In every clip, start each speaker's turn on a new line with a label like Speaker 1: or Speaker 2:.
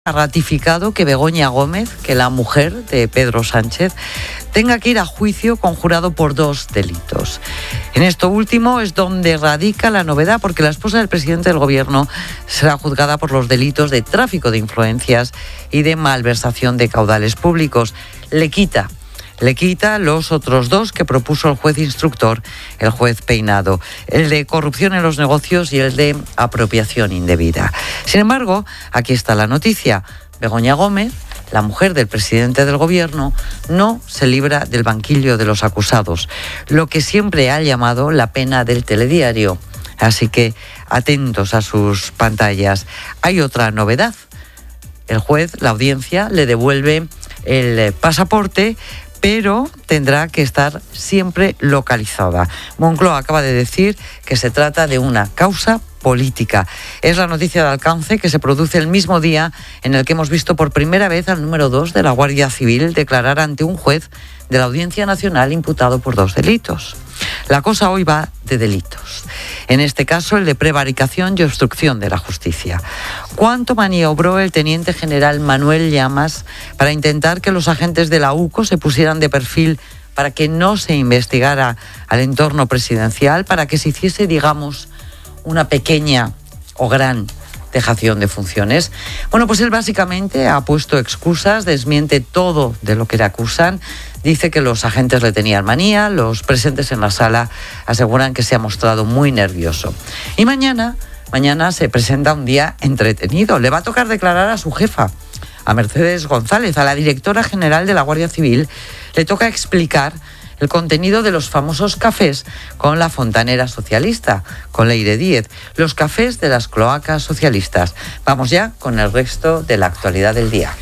Speaker 1: ha ratificado que Begoña Gómez, que la mujer de Pedro Sánchez, tenga que ir a juicio conjurado por 2 delitos. En esto último es donde radica la novedad, porque la esposa del presidente del gobierno será juzgada por los delitos de tráfico de influencias y de malversación de caudales públicos. Le quita los otros 2 que propuso el juez instructor, el juez Peinado, el de corrupción en los negocios y el de apropiación indebida. Sin embargo, aquí está la noticia. Begoña Gómez, la mujer del presidente del gobierno, no se libra del banquillo de los acusados, lo que siempre ha llamado la pena del telediario. Así que atentos a sus pantallas. Hay otra novedad. El juez, la audiencia, le devuelve el pasaporte, pero tendrá que estar siempre localizada. Moncloa acaba de decir que se trata de una causa política. Es la noticia de alcance que se produce el mismo día en el que hemos visto por primera vez al número 2 de la Guardia Civil declarar ante un juez de la Audiencia Nacional imputado por 2 delitos. La cosa hoy va de delitos. En este caso, el de prevaricación y obstrucción de la justicia. ¿Cuánto maniobró el teniente general Manuel Llamas para intentar que los agentes de la UCO se pusieran de perfil para que no se investigara al entorno presidencial, para que se hiciese, digamos, una pequeña o gran dejación de funciones? Bueno, pues él básicamente ha puesto excusas, desmiente todo de lo que le acusan. Dice que los agentes le tenían manía, los presentes en la sala aseguran que se ha mostrado muy nervioso. Y mañana se presenta un día entretenido. Le va a tocar declarar a su jefa, a Mercedes González, a la directora general de la Guardia Civil. Le toca explicar el contenido de los famosos cafés con la fontanera socialista, con Leire Díez, los cafés de las cloacas socialistas. Vamos ya con el resto de la actualidad del día.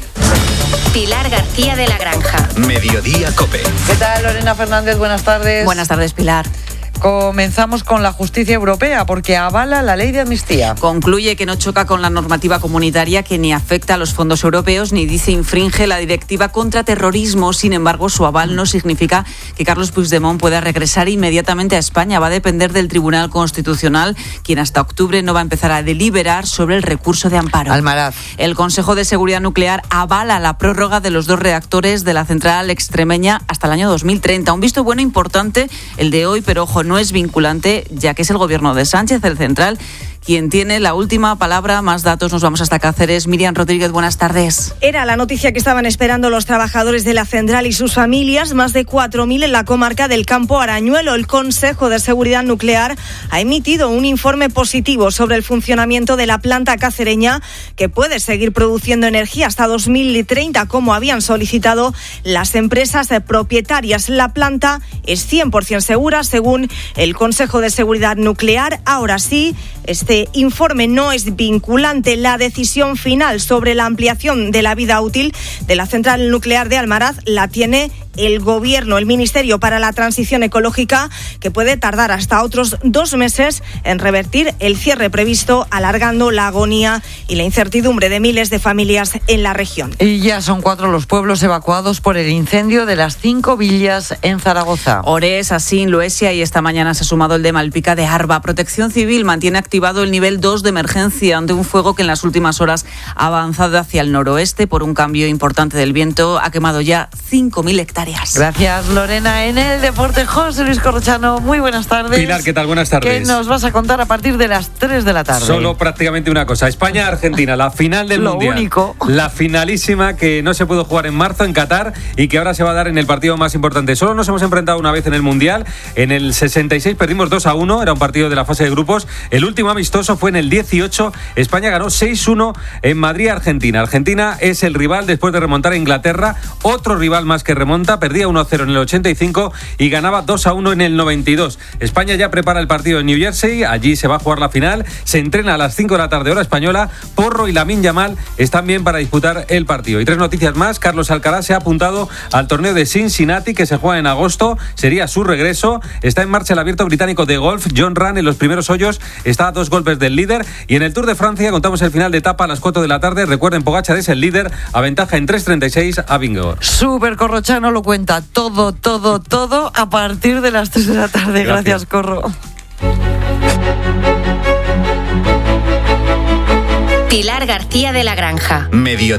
Speaker 2: Pilar García de la Granja.
Speaker 3: Mediodía COPE.
Speaker 1: ¿Qué tal, Lorena Fernández? Buenas tardes.
Speaker 4: Buenas tardes, Pilar.
Speaker 1: Comenzamos con la justicia europea, porque avala la ley de amnistía.
Speaker 4: Concluye que no choca con la normativa comunitaria, que ni afecta a los fondos europeos ni dice infringe la directiva contra terrorismo. Sin embargo, su aval no significa que Carlos Puigdemont pueda regresar inmediatamente a España. Va a depender del Tribunal Constitucional, quien hasta octubre no va a empezar a deliberar sobre el recurso de amparo.
Speaker 1: Almaraz.
Speaker 4: El Consejo de Seguridad Nuclear avala la prórroga de los 2 reactores de la central extremeña hasta el año 2030. Un visto bueno importante el de hoy, pero ojo, no es vinculante, ya que es el gobierno de Sánchez, el central, quien tiene la última palabra. Más datos, nos vamos hasta Cáceres. Miriam Rodríguez, buenas tardes.
Speaker 5: Era la noticia que estaban esperando los trabajadores de la central y sus familias, más de 4.000 en la comarca del Campo Arañuelo. El Consejo de Seguridad Nuclear ha emitido un informe positivo sobre el funcionamiento de la planta cacereña, que puede seguir produciendo energía hasta 2030, como habían solicitado las empresas propietarias. La planta es 100% segura, según el Consejo de Seguridad Nuclear. Ahora sí, este informe no es vinculante. La decisión final sobre la ampliación de la vida útil de la central nuclear de Almaraz la tiene el Gobierno, el Ministerio para la Transición Ecológica, que puede tardar hasta otros 2 meses en revertir el cierre previsto, alargando la agonía y la incertidumbre de miles de familias en la región.
Speaker 1: Y ya son 4 los pueblos evacuados por el incendio de las 5 villas en Zaragoza.
Speaker 4: Ores, Asín, Loesia, y esta mañana se ha sumado el de Malpica de Arba. Protección Civil mantiene activado el nivel 2 de emergencia ante un fuego que en las últimas horas ha avanzado hacia el noroeste por un cambio importante del viento. Ha quemado ya 5.000 hectáreas.
Speaker 1: Gracias, Lorena. En el deporte, José Luis Corrochano, muy buenas tardes.
Speaker 3: Pilar, ¿qué tal? Buenas tardes.
Speaker 1: ¿Qué nos vas a contar a partir de las 3 de la tarde?
Speaker 3: Solo prácticamente una cosa. España-Argentina, la final del Mundial.
Speaker 1: Lo único.
Speaker 3: La finalísima que no se pudo jugar en marzo en Qatar y que ahora se va a dar en el partido más importante. Solo nos hemos enfrentado una vez en el Mundial. En el 66 perdimos 2-1. Era un partido de la fase de grupos. El último amistoso fue en el 18. España ganó 6-1 en Madrid-Argentina. Argentina es el rival después de remontar a Inglaterra. Otro rival más que remonta. Perdía 1-0 en el 85 y ganaba 2-1 en el 92. España ya prepara el partido en New Jersey. Allí se va a jugar la final. Se entrena a las 5 de la tarde, hora española. Porro y Lamine Yamal están bien para disputar el partido. Y 3 noticias más. Carlos Alcaraz se ha apuntado al torneo de Cincinnati, que se juega en agosto. Sería su regreso. Está en marcha el abierto británico de golf. John Ram en los primeros hoyos está a 2 golpes del líder. Y en el Tour de Francia contamos el final de etapa a las 4 de la tarde. Recuerden, Pogačar es el líder, a ventaja en 3.36 a Vingegaard.
Speaker 1: Súper Corrochano lo cuenta todo a partir de las 3 de la tarde. Gracias, Corro.
Speaker 2: Pilar García de la Granja.
Speaker 6: Mediodía.